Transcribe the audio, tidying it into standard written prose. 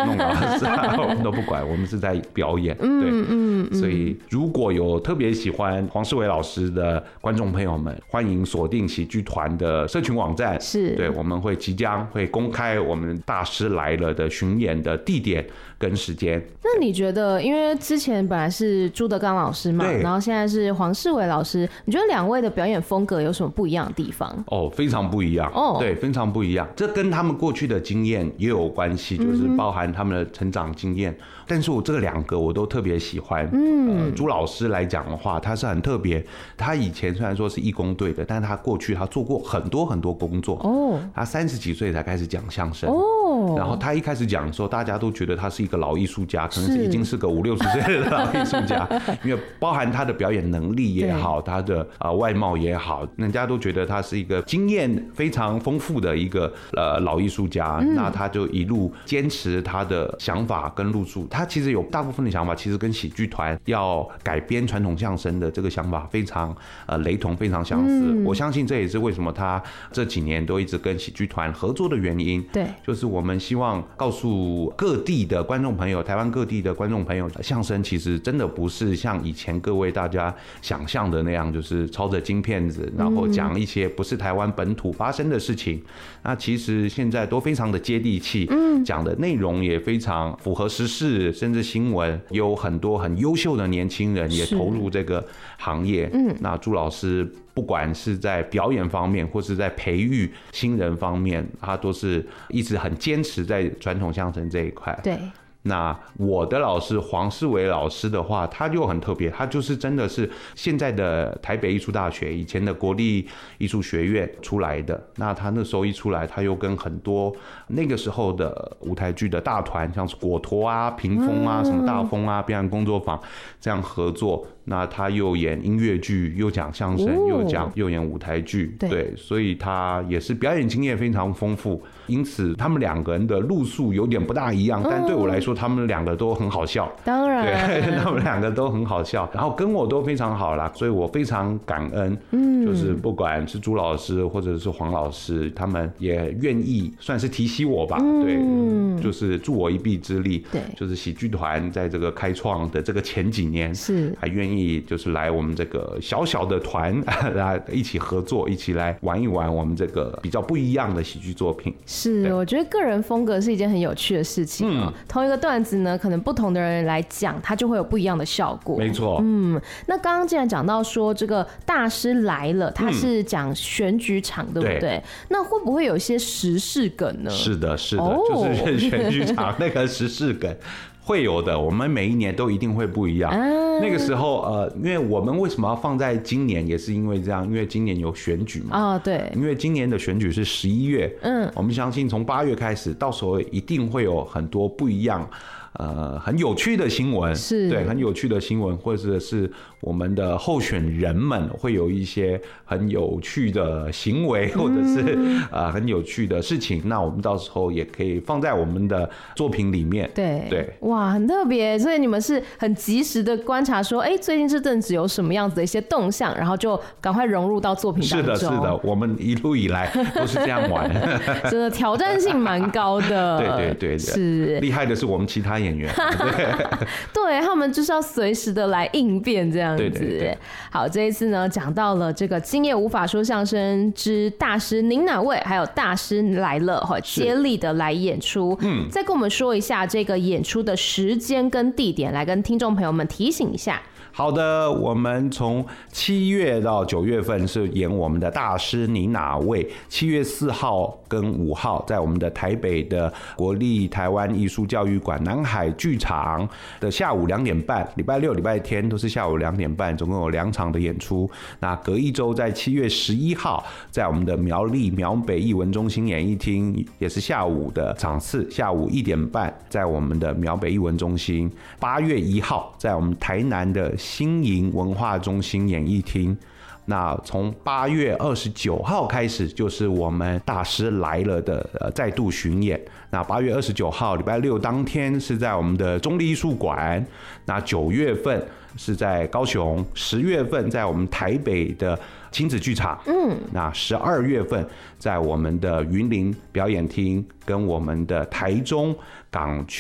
弄稿的事我们都不管，我们是在表演。对，所以如果有特别喜欢黄世伟老师的观众朋友们，欢迎锁定喜剧团的社群网站。 是， 对，我们即将会公开我们大师来了的巡演的地点跟时间。 那你觉得，因为之前本来是朱德刚老师嘛，然后现在是黄世伟老师，你觉得两位的表演风格有什么不一样的地方？ 非常不一样。对，非常不一样。这跟他们过去的经验也有关系，就是包含他们的成长经验。但是我这两个我都特别喜欢。朱老师来讲的话，他是很特别。他以前虽然说是义工队的，但是他过去他做过很多很多工作。他30几岁才开始讲相声。然后他一开始讲的时候，大家都觉得他是一个老艺术家，可能是已经是个50、60岁的老艺术家，因为包含他的表演能力也好，他的外貌也好，人家都觉得他是一个经验非常丰富的一个老艺术家。那他就一路坚持他的想法跟路数。他其实有大部分的想法，其实跟喜剧团要改编传统相声的这个想法非常雷同，非常相似。我相信这也是为什么他这几年都一直跟喜剧团合作的原因。对，就是我们希望告诉各地的观众朋友，台湾各地的观众朋友，相声其实真的不是像以前各位大家想象的那样，就是抄着金片子，然后讲一些不是台湾本土发生的事情。那其实现在都非常的接地气，讲的内容也非常符合时事，甚至新闻。有很多很优秀的年轻人也投入这个行业。那朱老师不管是在表演方面，或是在培育新人方面，他都是一直很坚持在传统相声这一块。对。那我的老师黄世伟老师的话，他就很特别，他就是真的是现在的台北艺术大学以前的国立艺术学院出来的。那他那时候一出来，他又跟很多那个时候的舞台剧的大团，像是果陀啊、屏风啊、什么大风啊、表演工作坊这样合作。那他又演音乐剧，又讲相声，又演舞台剧。对，所以他也是表演经验非常丰富。因此他们两个人的路数有点不大一样，但对我来说他们两个都很好笑。当然，对，他们两个都很好笑，然后跟我都非常好啦，所以我非常感恩。就是不管是朱老师或者是黄老师，他们也愿意算是提携我吧。对，就是助我一臂之力。对，就是喜剧团在这个开创的这个前几年，是还愿意就是来我们这个小小的团来一起合作，一起来玩一玩我们这个比较不一样的喜剧作品。 是，我觉得个人风格是一件很有趣的事情。同一个段子呢，可能不同的人来讲，它就会有不一样的效果。没错。那刚刚既然讲到说这个大师来了，他是讲选举场，对不对？那会不会有一些时事梗呢？是的，是的，就是选举场那个时事梗。会有的，我们每一年都一定会不一样。那个时候，因为我们为什么要放在今年，也是因为这样，因为今年有选举嘛。对，因为今年的选举是11月。我们相信从8月开始，到时候一定会有很多不一样。很有趣的新闻，是对很有趣的新闻，或者是我们的候选人们会有一些很有趣的行为，或者是很有趣的事情，那我们到时候也可以放在我们的作品里面。对，哇，很特别，所以你们是很及时的观察说，最近这阵子有什么样子的一些动向，然后就赶快融入到作品当中。是的，我们一路以来都是这样玩，真的挑战性蛮高的。对，是厉害的是我们其他演员对，他们就是要随时的来应变这样子。对，好，这一次呢讲到了这个今夜无法说相声之大师您哪位，还有大师来了接力的来演出。再跟我们说一下这个演出的时间跟地点，来跟听众朋友们提醒一下。好的，我们从7月到9月份是演我们的大师你哪位，7月4号跟5号在我们的台北的国立台湾艺术教育馆南海剧场的下午2点半，礼拜六礼拜天都是下午2点半，总共有2场的演出。那隔一周在7月11号在我们的苗栗苗北艺文中心演艺厅，也是下午的场次，下午1点半在我们的苗北艺文中心。8月1号在我们台南的新营文化中心演艺厅。那从8月29号开始就是我们大师来了的再度巡演。那8月29号礼拜六当天是在我们的中立艺术馆。那9月份是在高雄，10月份在我们台北的亲子剧场。那12月份在我们的云林表演厅跟我们的台中港区